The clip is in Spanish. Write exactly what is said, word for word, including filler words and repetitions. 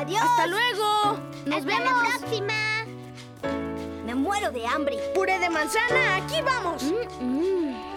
¡Adiós! ¡Hasta luego! ¡Nos ¡Hasta vemos! la próxima! Me muero de hambre. ¡Puré de manzana! ¡Aquí vamos! Mm, mm.